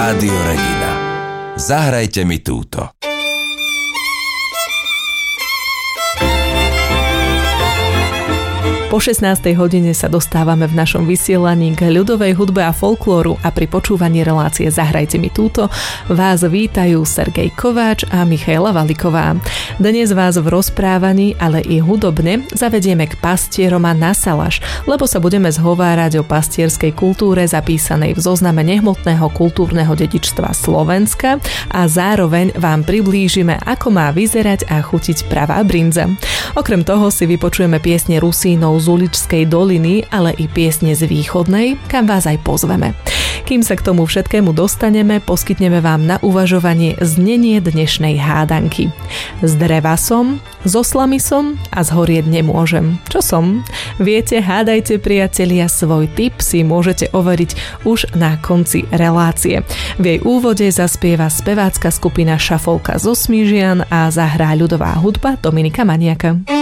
Rádio Regina. Zahrajte mi túto. Po 16. hodine sa dostávame v našom vysielaní k ľudovej hudbe a folklóru a pri počúvaní relácie Zahrajte mi túto vás vítajú Sergej Kováč a Michaela Valiková. Dnes vás v rozprávaní, ale i hudobne zavedieme k pastierom a na salaš, lebo sa budeme zhovárať o pastierskej kultúre zapísanej v zozname nehmotného kultúrneho dedičstva Slovenska a zároveň vám priblížime, ako má vyzerať a chutiť pravá brinza. Okrem toho si vypočujeme piesne Rusínov z Uličskej doliny, ale i piesne z Východnej, kam vás aj pozveme. Kým sa k tomu všetkému dostaneme, poskytneme vám na uvažovanie znenie dnešnej hádanky. Z dreva som, zo slamy som a zhorieť nemôžem. Čo som? Viete, hádajte priatelia, svoj tip si môžete overiť už na konci relácie. V jej úvode zaspieva spevácka skupina Šafolka zo Smížian a zahrá ľudová hudba Dominika Maniaka.